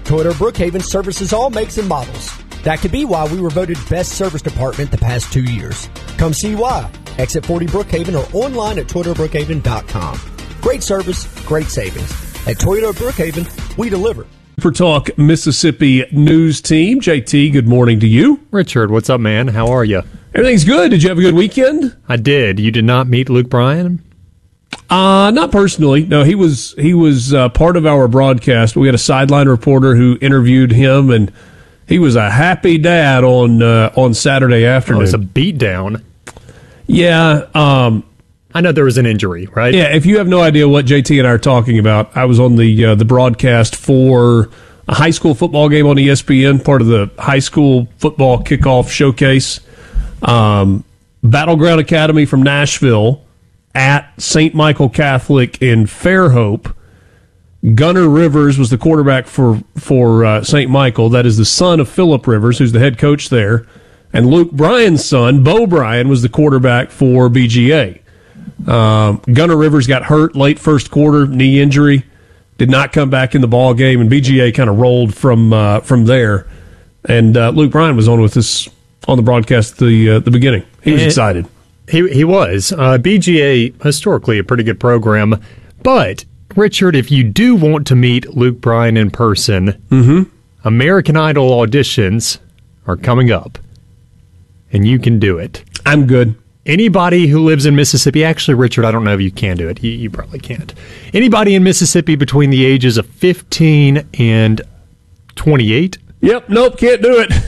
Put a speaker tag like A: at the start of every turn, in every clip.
A: Toyota Brookhaven services all makes and models. That could be why we were voted best service department the past 2 years. Come see why. Exit 40 Brookhaven or online at ToyotaBrookhaven.com. Great service, great savings. At Toyota Brookhaven, we deliver.
B: For Talk Mississippi News Team. JT, good morning to you.
C: Richard, what's up, man? How are you?
B: Everything's good. Did you have a good weekend?
C: I did. You did not meet Luke Bryan?
B: Not personally. No, he was part of our broadcast. We had a sideline reporter who interviewed him, and he was a happy dad on Saturday afternoon.
C: Oh, it was a beatdown.
B: Yeah.
C: I know there was an injury, right?
B: Yeah, if you have no idea what JT and I are talking about, I was on the broadcast for a high school football game on ESPN, part of the high school football kickoff showcase. Battleground Academy from Nashville at St. Michael Catholic in Fairhope. Gunnar Rivers was the quarterback for St. Michael. That is the son of Phillip Rivers, who's the head coach there. And Luke Bryan's son, Bo Bryan, was the quarterback for BGA. Gunnar Rivers got hurt late first quarter, knee injury, did not come back in the ball game, and BGA kind of rolled from there. And Luke Bryan was on with us on the broadcast at the beginning. He was excited.
C: He was. BGA, historically, a pretty good program. But, Richard, if you do want to meet Luke Bryan in person, American Idol auditions are coming up. And you can do it.
B: I'm good.
C: Anybody who lives in Mississippi, actually, Richard, I don't know if you can do it. You probably can't. Anybody in Mississippi between the ages of 15 and 28?
B: Yep, nope, can't do it.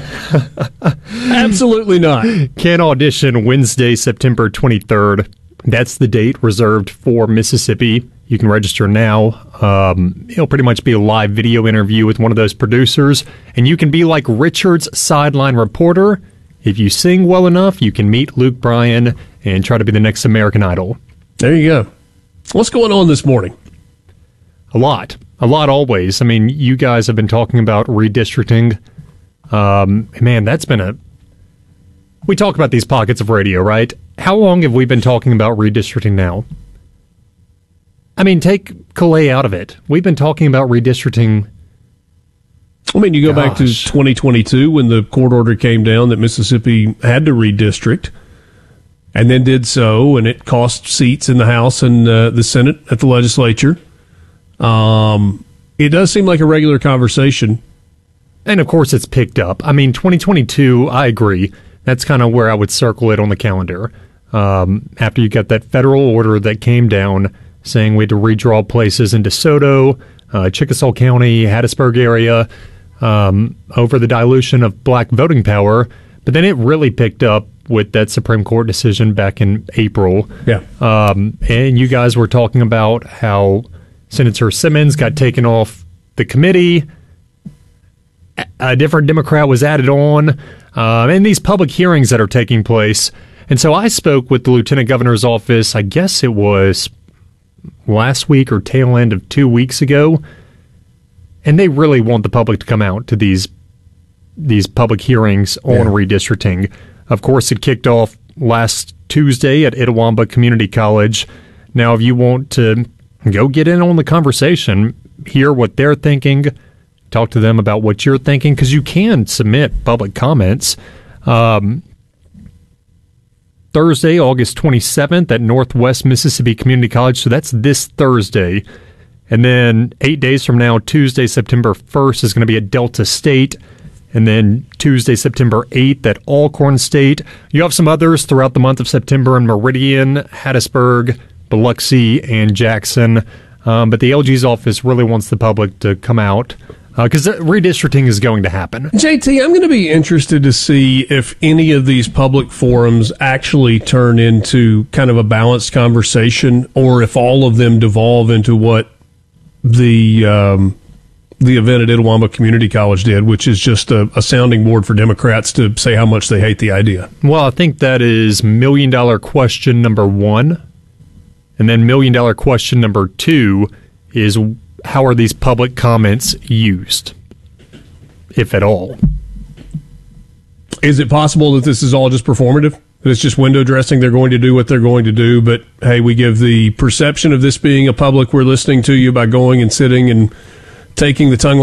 B: Absolutely not.
C: Can audition Wednesday, September 23rd. That's the date reserved for Mississippi. You can register now. It'll pretty much be a live video interview with one of those producers, and you can be like Richard's sideline reporter. If you sing well enough, you can meet Luke Bryan and try to be the next American Idol.
B: There you go. What's going on this morning?
C: A lot always. I mean, you guys have been talking about redistricting. Man, that's been we talk about these pockets of radio, right? How long have we been talking about redistricting now? I mean, take Calais out of it. We've been talking about redistricting.
B: I mean, you go back to 2022 when the court order came down that Mississippi had to redistrict, and then did so, and it cost seats in the House and the Senate at the legislature. It does seem like a regular conversation.
C: And, of course, it's picked up. I mean, 2022, I agree. That's kind of where I would circle it on the calendar. After you got that federal order that came down saying we had to redraw places in DeSoto, Chickasaw County, Hattiesburg area, over the dilution of black voting power. But then it really picked up with that Supreme Court decision back in April.
B: Yeah.
C: And you guys were talking about how Senator Simmons got taken off the committee. A different Democrat was added on. And these public hearings that are taking place. And so I spoke with the Lieutenant Governor's office, I guess it was last week or tail end of 2 weeks ago. And they really want the public to come out to these public hearings on redistricting. Of course, it kicked off last Tuesday at Itawamba Community College. Now, if you want to go get in on the conversation, hear what they're thinking, talk to them about what you're thinking, because you can submit public comments. Thursday, August 27th at Northwest Mississippi Community College, so that's this Thursday. And then 8 days from now, Tuesday, September 1st, is going to be at Delta State. And then Tuesday, September 8th at Alcorn State. You have some others throughout the month of September in Meridian, Hattiesburg, Biloxi, and Jackson. But the LG's office really wants the public to come out because redistricting is going to happen.
B: JT, I'm going to be interested to see if any of these public forums actually turn into kind of a balanced conversation, or if all of them devolve into what the event at Itawamba Community College did, which is just a sounding board for Democrats to say how much they hate the idea.
C: Well, I think that is $1 million question number one. And then $1 million question number two is, how are these public comments used, if at all?
B: Is it possible that this is all just performative? That it's just window dressing? They're going to do what they're going to do, but hey, we give the perception of this being a public, we're listening to you by going and sitting and taking the tongue